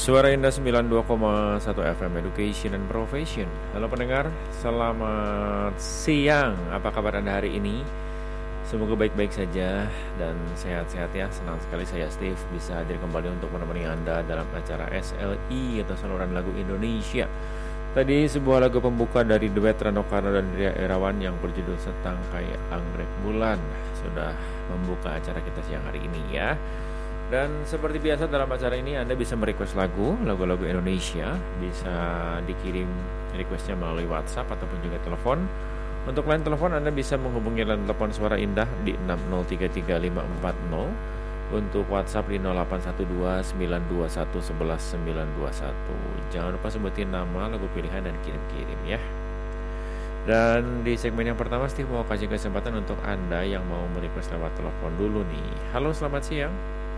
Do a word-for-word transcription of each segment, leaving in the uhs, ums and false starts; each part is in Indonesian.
Suara Indah sembilan puluh dua koma satu F M Education and Profession. Halo pendengar, selamat siang. Apa kabar Anda hari ini? Semoga baik-baik saja dan sehat-sehat ya. Senang sekali saya Steve bisa hadir kembali untuk menemani Anda dalam acara S L I atau Saluran Lagu Indonesia. Tadi sebuah lagu pembuka dari duet Rano Karno dan Ria Irawan yang berjudul Setangkai Anggrek Bulan sudah membuka acara kita siang hari ini ya. Dan seperti biasa dalam acara ini Anda bisa merequest lagu, lagu-lagu Indonesia. Bisa dikirim requestnya melalui WhatsApp ataupun juga telepon. Untuk line telepon Anda bisa menghubungi line telepon Suara Indah di enam nol tiga tiga lima empat nol. Untuk WhatsApp di nol delapan satu dua sembilan dua satu satu satu sembilan dua satu. Jangan lupa sebutin nama, lagu pilihan dan kirim-kirim ya. Dan di segmen yang pertama Steve mau kasih kesempatan untuk Anda yang mau merequest lewat telepon dulu nih. Halo, selamat siang.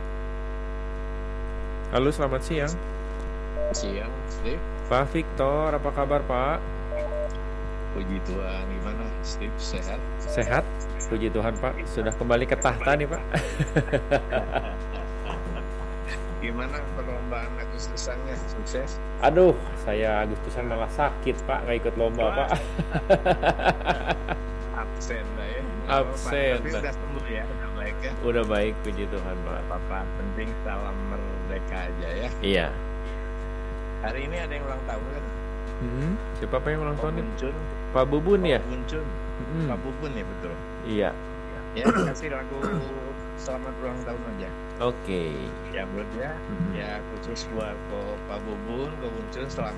Halo, selamat siang. Siang, Steve. Pak Victor, apa kabar Pak? Puji Tuhan, gimana Steve? Sehat? Sehat, puji Tuhan Pak. Sudah kembali ke tahta nih Pak. Gimana perlombaan Agustusannya? Sukses? Aduh, saya Agustusan malah sakit Pak, nggak ikut lomba Pak. Absen lah ya. Absen. Tapi udah sembuh ya, udah baik ya. Udah baik, puji Tuhan Pak. Apa penting salam merdeka aja ya. Iya. Hari ini ada yang ulang tahun kan? Hmm, siapa Pak yang ulang tahun? Buncun. Pak Bubun ya? Pak Buncun. Hmm. Pak Bubun ya betul. Iya. Ya kasih lagu selamat ulang tahun aja. Oke. Ya buat ya, Hmm. ya khusus buat Pak Bubun, Pak Buncun selamat.